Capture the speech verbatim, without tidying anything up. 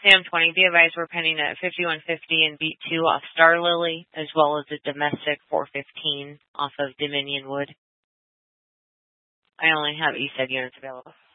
Sam twenty, be advised we're pending at fifty-one fifty and beat two off Star Lily, as well as a domestic four fifteen off of Dominion Wood. I only have E S E D units available.